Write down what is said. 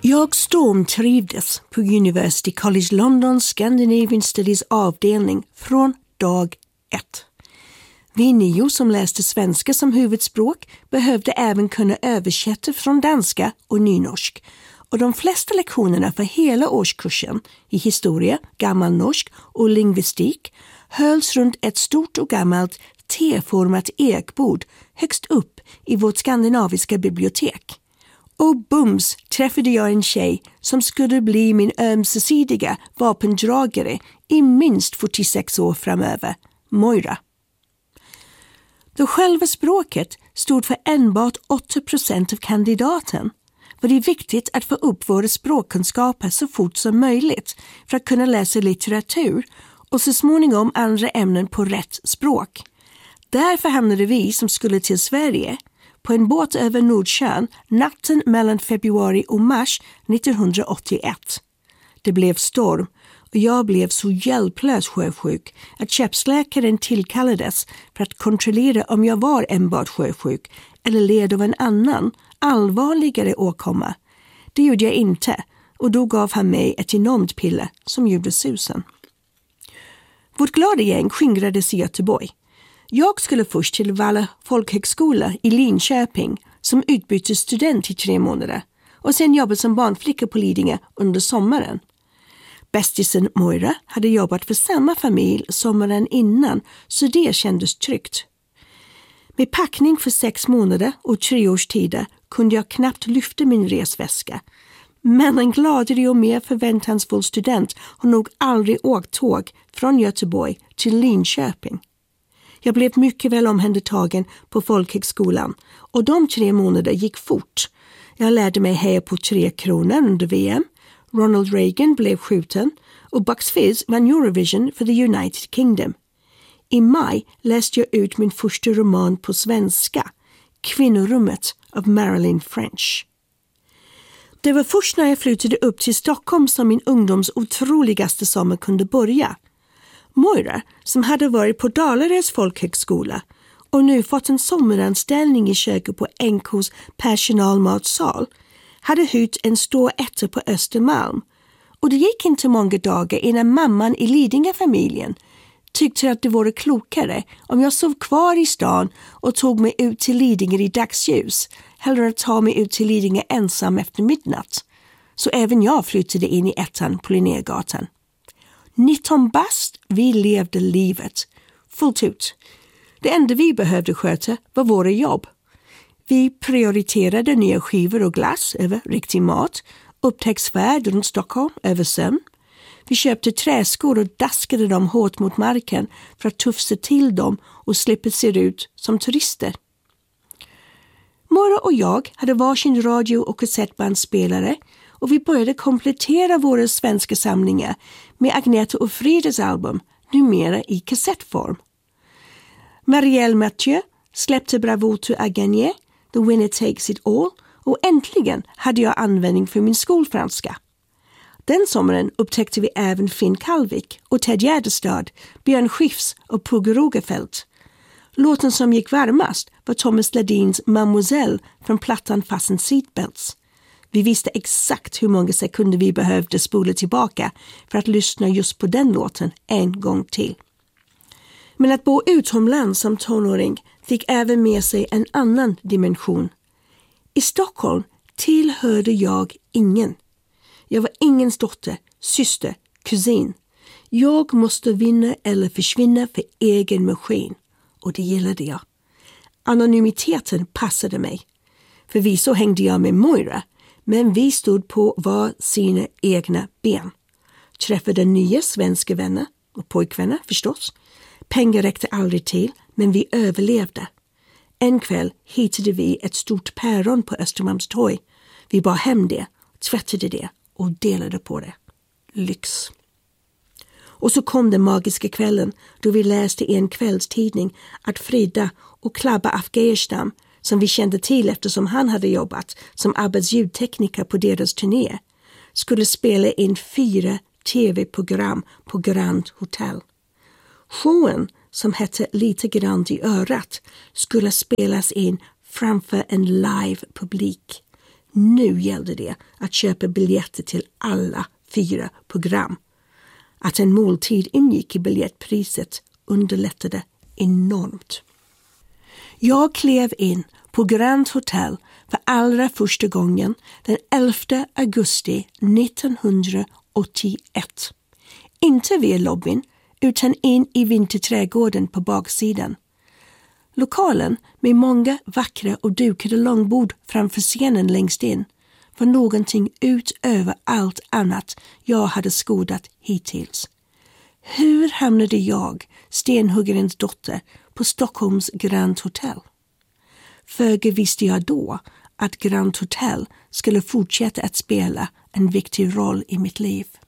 Jag stormtrivdes på University College Londons Scandinavian Studies avdelning från dag 1. Vi 9 som läste svenska som huvudspråk behövde även kunna översätta från danska och nynorsk. Och de flesta lektionerna för hela årskursen i historia, gammal norsk och lingvistik hölls runt ett stort och gammalt T-format ekbord högst upp i vårt skandinaviska bibliotek. Och bums träffade jag en tjej som skulle bli min ömsesidiga vapendragare i minst 46 år framöver, Moira. Då själva språket stod för enbart 8% av kandidaten var det viktigt att få upp våra språkkunskaper så fort som möjligt för att kunna läsa litteratur och så småningom andra ämnen på rätt språk. Därför hamnade vi som skulle till Sverige på en båt över Nordsjön natten mellan februari och mars 1981. Det blev storm och jag blev så hjälplös sjösjuk att skeppsläkaren tillkallades för att kontrollera om jag var enbart sjösjuk eller led av en annan, allvarligare åkomma. Det gjorde jag inte och då gav han mig ett enormt piller som gjorde susen. Vårt glada gäng skingrades i Göteborg. Jag skulle först till Valla folkhögskola i Linköping som utbytesstudent i 3 månader och sen jobbade som barnflicka på Lidingö under sommaren. Bästisen Moira hade jobbat för samma familj sommaren innan så det kändes tryggt. Med packning för 6 månader och 3 års tider kunde jag knappt lyfta min resväska. Men en gladare och mer förväntansfull student har nog aldrig åkt tåg från Göteborg till Linköping. Jag blev mycket väl omhändertagen på folkhögskolan och de 3 månader gick fort. Jag lärde mig heja på 3 kronor under VM. Ronald Reagan blev skjuten och Bucks Fizz vann Eurovision för the United Kingdom. I maj läste jag ut min första roman på svenska, Kvinnorummet av Marilyn French. Det var först när jag flyttade upp till Stockholm som min ungdoms otroligaste sommar kunde börja. Moira, som hade varit på Dalarös folkhögskola och nu fått en sommaranställning i köket på NK:s personalmatsal, hade hyrt en stor etta på Östermalm. Och det gick inte många dagar innan mamman i Lidingö-familjen tyckte att det vore klokare om jag sov kvar i stan och tog mig ut till Lidingö i dagsljus, hellre att ta mig ut till Lidingö ensam efter midnatt. Så även jag flyttade in i ettan på Linnégatan. 19 bast, vi levde livet. Fullt ut. Det enda vi behövde sköta var våra jobb. Vi prioriterade nya skivor och glass över riktig mat, upptäcktsfärd runt Stockholm över sömn. Vi köpte träskor och daskade dem hårt mot marken för att tufsa till dem och slippa se ut som turister. Moira och jag hade varsin radio- och kassettbandspelare och vi började komplettera våra svenska samlingar med Agneta och Fridas album, numera i kassettform. Marielle Mathieu släppte Bravo to à gagner, The Winner Takes It All och äntligen hade jag användning för min skolfranska. Den sommaren upptäckte vi även Finn Kalvik och Ted Gärdestad, Björn Skifs och Pugh Rogefeldt. Låten som gick varmast var Thomas Ledins Mademoiselle från plattan Fasten Seatbelts. Vi visste exakt hur många sekunder vi behövde spola tillbaka för att lyssna just på den låten en gång till. Men att bo utomlands som tonåring fick även med sig en annan dimension. I Stockholm tillhörde jag ingen. Jag var ingens dotter, syster, kusin. Jag måste vinna eller försvinna för egen maskin. Och det gillade jag. Anonymiteten passade mig. Förvisso hängde jag med Moira, men vi stod på var sina egna ben. Träffade nya svenska vänner och pojkvänner förstås. Pengar räckte aldrig till, men vi överlevde. En kväll hittade vi ett stort päron på Östermalmstorg. Vi bar hem det, tvättade det och delade på det. Lyx. Och så kom den magiska kvällen då vi läste i en kvällstidning att Frida och Klabba Afghanistan, som vi kände till eftersom han hade jobbat som arbetsljudtekniker på deras turné, skulle spela in 4 tv-program på Grand Hotel. Showen, som hette Lite grann i örat, skulle spelas in framför en live publik. Nu gällde det att köpa biljetter till alla 4 program. Att en måltid ingick i biljettpriset underlättade enormt. Jag klev in på Grand Hotel för allra första gången den 11 augusti 1981. Inte via lobbyn utan in i vinterträdgården på baksidan. Lokalen med många vackra och dukade långbord framför scenen längst in var någonting utöver allt annat jag hade skådat hittills. Hur hamnade jag, stenhuggarens dotter, på Stockholms Grand Hotel? Föga visste jag då att Grand Hotel skulle fortsätta att spela en viktig roll i mitt liv.